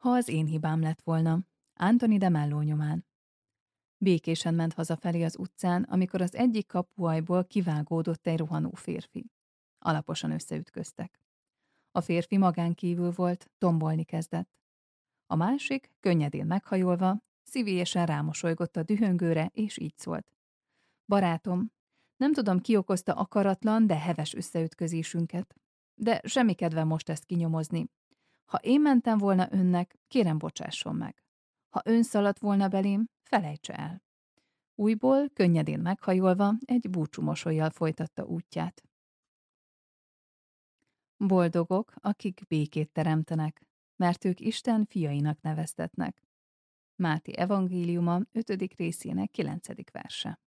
Ha az én hibám lett volna, Anthony de Mello nyomán. Békésen ment hazafelé az utcán, amikor az egyik kapuajból kivágódott egy rohanó férfi. Alaposan összeütköztek. A férfi magán kívül volt, tombolni kezdett. A másik, könnyedén meghajolva, szívélyesen rámosolygott a dühöngőre, és így szólt. Barátom, nem tudom, ki okozta akaratlan, de heves összeütközésünket. De semmi kedvem most ezt kinyomozni. Ha én mentem volna önnek, kérem bocsásson meg. Ha ön szaladt volna belém, felejtse el. Újból, könnyedén meghajolva, egy búcsú mosollyal folytatta útját. Boldogok, akik békét teremtenek, mert ők Isten fiainak neveztetnek. Máté evangéliuma 5. részének 9. verse.